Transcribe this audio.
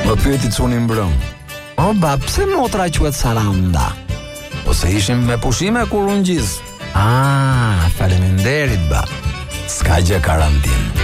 Më pyeti Cuni mbrëm. O bab, pse motra quhet Saranda? Po se ishim me pushime kur unë gjis. Faleminderit bab. S'ka gjë karantinë.